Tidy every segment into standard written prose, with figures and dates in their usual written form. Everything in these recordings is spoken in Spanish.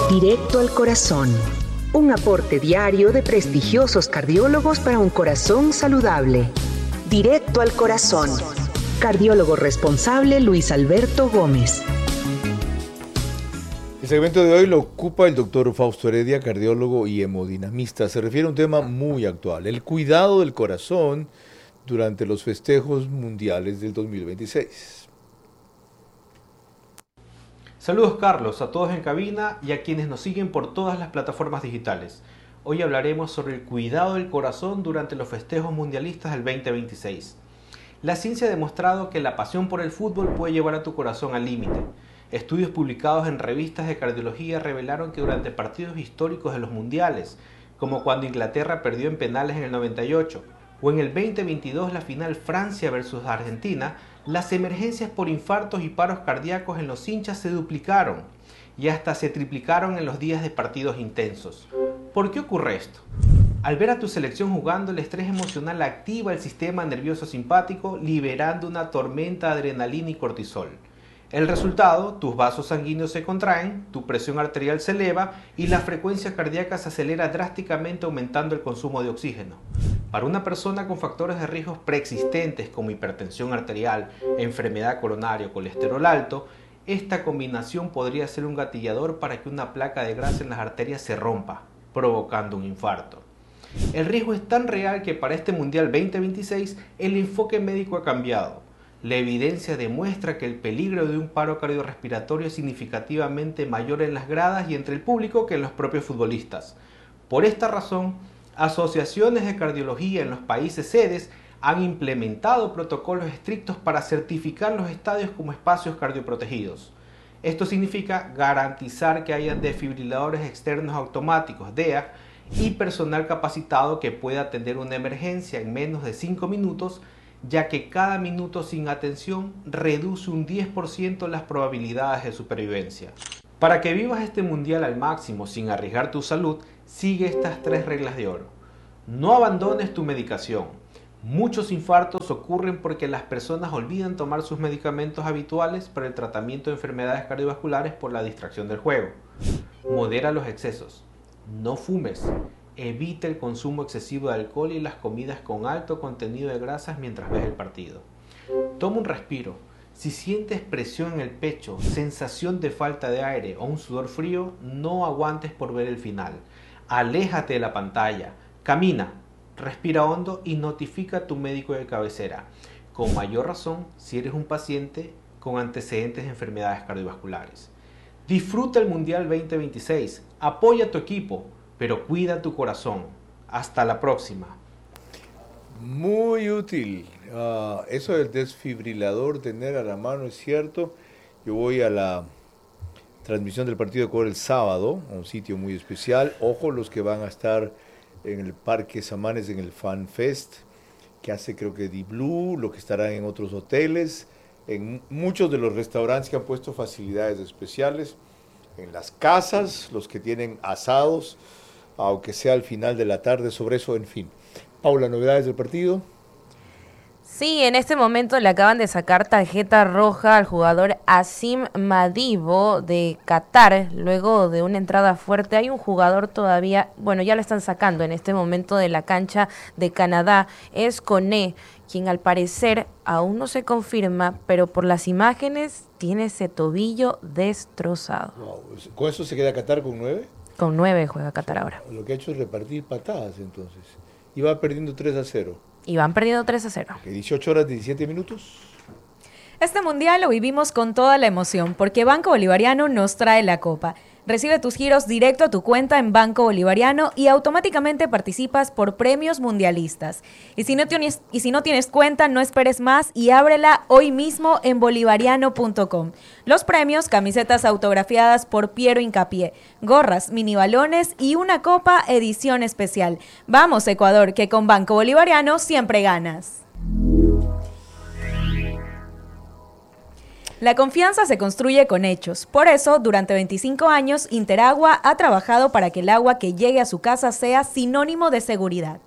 Directo al corazón. Un aporte diario de prestigiosos cardiólogos para un corazón saludable. Directo al corazón. Cardiólogo responsable Luis Alberto Gómez. El segmento de hoy lo ocupa el doctor Fausto Heredia, cardiólogo y hemodinamista. Se refiere a un tema muy actual, el cuidado del corazón durante los festejos mundiales del 2026. Saludos Carlos, a todos en cabina y a quienes nos siguen por todas las plataformas digitales. Hoy hablaremos sobre el cuidado del corazón durante los festejos mundialistas del 2026. La ciencia ha demostrado que la pasión por el fútbol puede llevar a tu corazón al límite. Estudios publicados en revistas de cardiología revelaron que durante partidos históricos de los mundiales, como cuando Inglaterra perdió en penales en el 98, o en el 2022 la final Francia versus Argentina, las emergencias por infartos y paros cardíacos en los hinchas se duplicaron y hasta se triplicaron en los días de partidos intensos. ¿Por qué ocurre esto? Al ver a tu selección jugando, el estrés emocional activa el sistema nervioso simpático, liberando una tormenta de adrenalina y cortisol. El resultado, tus vasos sanguíneos se contraen, tu presión arterial se eleva y la frecuencia cardíaca se acelera drásticamente, aumentando el consumo de oxígeno. Para una persona con factores de riesgo preexistentes como hipertensión arterial, enfermedad coronaria o colesterol alto, esta combinación podría ser un gatillador para que una placa de grasa en las arterias se rompa, provocando un infarto. El riesgo es tan real que para este Mundial 2026 el enfoque médico ha cambiado. La evidencia demuestra que el peligro de un paro cardiorrespiratorio es significativamente mayor en las gradas y entre el público que en los propios futbolistas. Por esta razón, asociaciones de cardiología en los países sedes han implementado protocolos estrictos para certificar los estadios como espacios cardioprotegidos. Esto significa garantizar que haya desfibriladores externos automáticos, DEA, y personal capacitado que pueda atender una emergencia en menos de 5 minutos, ya que cada minuto sin atención reduce un 10% las probabilidades de supervivencia. Para que vivas este mundial al máximo sin arriesgar tu salud, sigue estas 3 reglas de oro. No abandones tu medicación. Muchos infartos ocurren porque las personas olvidan tomar sus medicamentos habituales para el tratamiento de enfermedades cardiovasculares por la distracción del juego. Modera los excesos. No fumes. Evita el consumo excesivo de alcohol y las comidas con alto contenido de grasas mientras ves el partido. Toma un respiro. Si sientes presión en el pecho, sensación de falta de aire o un sudor frío, no aguantes por ver el final. Aléjate de la pantalla. Camina, respira hondo y notifica a tu médico de cabecera. Con mayor razón si eres un paciente con antecedentes de enfermedades cardiovasculares. Disfruta el Mundial 2026. Apoya a tu equipo, pero cuida tu corazón. Hasta la próxima. Muy útil. Eso del desfibrilador, tener a la mano, es cierto. Yo voy a la transmisión del partido de Ecuador el sábado, a un sitio muy especial. Ojo, los que van a estar en el Parque Samanes, en el Fan Fest, que hace creo que Di-Blue, lo que estarán en otros hoteles, en muchos de los restaurantes que han puesto facilidades especiales, en las casas, los que tienen asados, aunque sea al final de la tarde, sobre eso, en fin. Paula, ¿novedades del partido? Sí, en este momento le acaban de sacar tarjeta roja al jugador Asim Madibo de Qatar, luego de una entrada fuerte. Hay un jugador todavía, bueno, ya lo están sacando en este momento de la cancha de Canadá, es Koné, quien al parecer aún no se confirma, pero por las imágenes tiene ese tobillo destrozado. Wow. ¿Con eso se queda Qatar con 9? Con 9 juega Qatar ahora. Lo que ha hecho es repartir patadas entonces. Y va perdiendo 3-0. Y van perdiendo 3-0. 18 horas, 17 minutos. Este mundial lo vivimos con toda la emoción, porque Banco Bolivariano nos trae la copa. Recibe tus giros directo a tu cuenta en Banco Bolivariano y automáticamente participas por premios mundialistas. Y si no tienes cuenta, no esperes más y ábrela hoy mismo en bolivariano.com. Los premios: camisetas autografiadas por Piero Hincapié, gorras, mini balones y una copa edición especial. Vamos, Ecuador, que con Banco Bolivariano siempre ganas. La confianza se construye con hechos. Por eso, durante 25 años, Interagua ha trabajado para que el agua que llegue a su casa sea sinónimo de seguridad.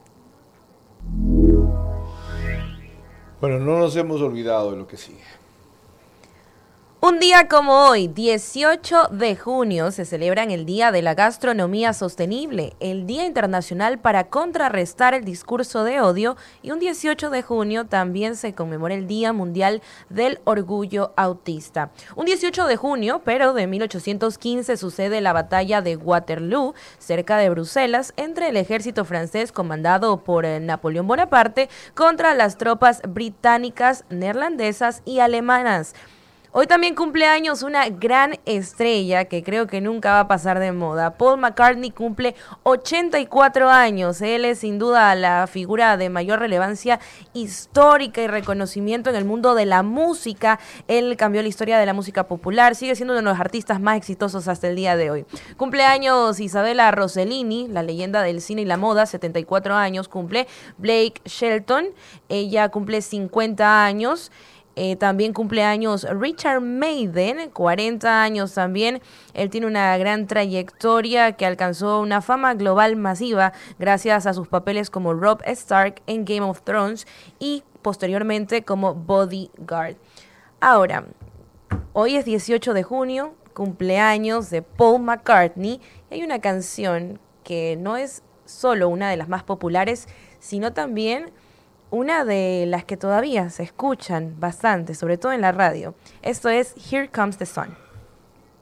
Bueno, no nos hemos olvidado de lo que sigue. Un día como hoy, 18 de junio, se celebra el Día de la Gastronomía Sostenible, el Día Internacional para contrarrestar el discurso de odio, y un 18 de junio también se conmemora el Día Mundial del Orgullo Autista. Un 18 de junio, pero de 1815, sucede la batalla de Waterloo, cerca de Bruselas, entre el ejército francés comandado por Napoleón Bonaparte contra las tropas británicas, neerlandesas y alemanas. Hoy también cumple años una gran estrella que creo que nunca va a pasar de moda. Paul McCartney cumple 84 años. Él es sin duda la figura de mayor relevancia histórica y reconocimiento en el mundo de la música. Él cambió la historia de la música popular. Sigue siendo uno de los artistas más exitosos hasta el día de hoy. Cumple años Isabella Rossellini, la leyenda del cine y la moda, 74 años cumple. Blake Shelton, ella cumple 50 años. También cumple años Richard Madden, 40 años también. Él tiene una gran trayectoria que alcanzó una fama global masiva gracias a sus papeles como Robb Stark en Game of Thrones y posteriormente como Bodyguard. Ahora, hoy es 18 de junio, cumpleaños de Paul McCartney, y hay una canción que no es solo una de las más populares, sino también una de las que todavía se escuchan bastante, sobre todo en la radio. Esto es Here Comes the Sun.